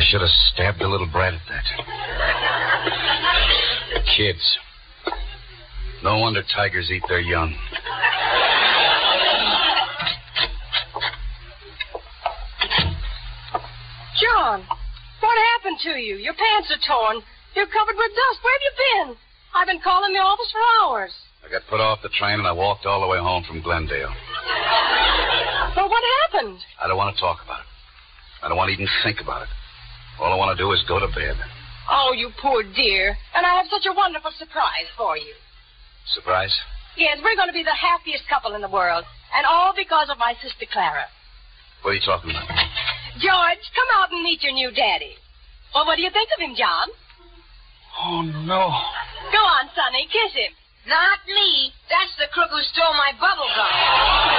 should have stabbed the little brat at that. Kids. No wonder tigers eat their young. John, what happened to you? Your pants are torn. You're covered with dust. Where have you been? I've been calling the office for hours. I got put off the train and I walked all the way home from Glendale. Well, what happened? I don't want to talk about it. I don't want to even think about it. All I want to do is go to bed. Oh, you poor dear. And I have such a wonderful surprise for you. Surprise? Yes, we're going to be the happiest couple in the world. And all because of my sister Clara. What are you talking about? George, come out and meet your new daddy. Well, what do you think of him, John? Oh, no. Go on, Sonny, kiss him. Not me. That's the crook who stole my bubble gum.